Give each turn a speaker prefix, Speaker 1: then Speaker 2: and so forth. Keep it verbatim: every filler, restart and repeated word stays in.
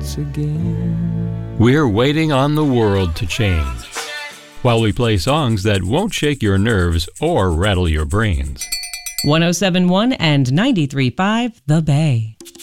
Speaker 1: once again.
Speaker 2: We're waiting on the world to change, while we play songs that won't shake your nerves or rattle your brains.
Speaker 3: one oh seven point one and ninety-three point five The Bay.